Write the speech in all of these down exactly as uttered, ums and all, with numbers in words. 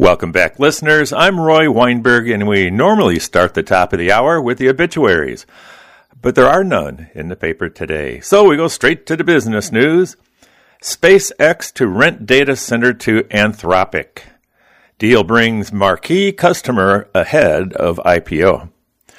Welcome back, listeners. I'm Roy Weinberg, and we normally start the top of the hour with the obituaries. But there are none in the paper today. So we go straight to the business news. SpaceX to rent data center to Anthropic. Deal brings marquee customer ahead of I P O.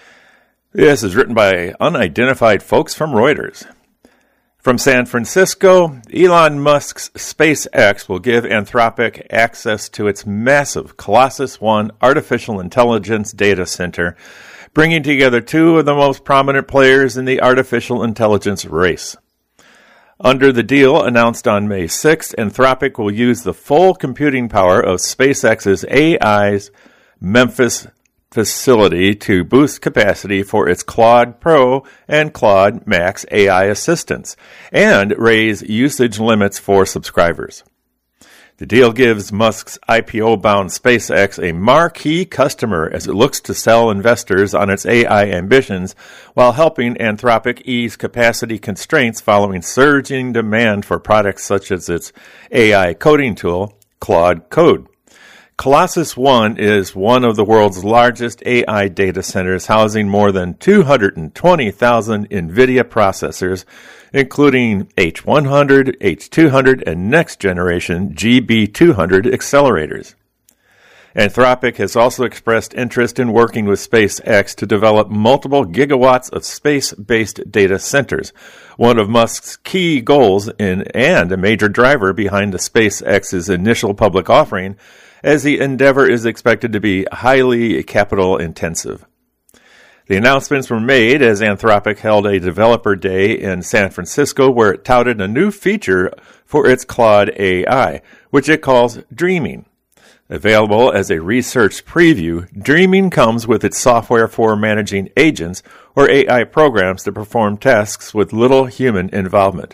This is written by unidentified folks from Reuters. From San Francisco, Elon Musk's SpaceX will give Anthropic access to its massive Colossus One artificial intelligence data center, bringing together two of the most prominent players in the artificial intelligence race. Under the deal announced on May sixth, Anthropic will use the full computing power of SpaceX's A I's Memphis facility to boost capacity for its Claude Pro and Claude Max A I assistants and raise usage limits for subscribers. The deal gives Musk's I P O-bound SpaceX a marquee customer as it looks to sell investors on its A I ambitions while helping Anthropic ease capacity constraints following surging demand for products such as its A I coding tool, Claude Code. Colossus One is one of the world's largest A I data centers, housing more than two hundred twenty thousand NVIDIA processors, including H one hundred, H two hundred, and next-generation G B two hundred accelerators. Anthropic has also expressed interest in working with SpaceX to develop multiple gigawatts of space-based data centers, one of Musk's key goals in, and a major driver behind the SpaceX's initial public offering, as the endeavor is expected to be highly capital-intensive. The announcements were made as Anthropic held a developer day in San Francisco where it touted a new feature for its Claude A I, which it calls Dreaming. Available as a research preview, Dreaming comes with its software for managing agents or A I programs to perform tasks with little human involvement.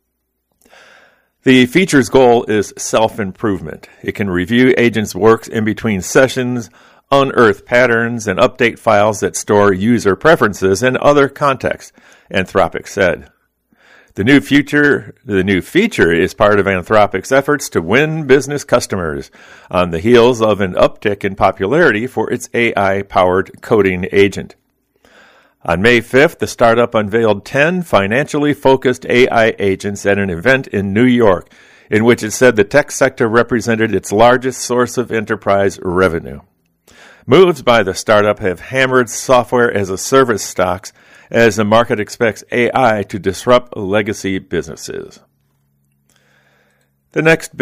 The feature's goal is self-improvement. It can review agents' works in between sessions, unearth patterns, and update files that store user preferences and other context, Anthropic said. The new feature, the new feature is part of Anthropic's efforts to win business customers on the heels of an uptick in popularity for its A I-powered coding agent. On May fifth, the startup unveiled ten financially focused A I agents at an event in New York, in which it said the tech sector represented its largest source of enterprise revenue. Moves by the startup have hammered software-as-a-service stocks as the market expects A I to disrupt legacy businesses. The next